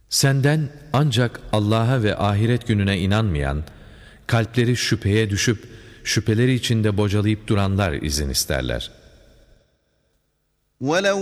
Senden ancak Allah'a ve ahiret gününe inanmayan, kalpleri şüpheye düşüp şüpheleri içinde bocalayıp duranlar izin isterler. وَلَوْ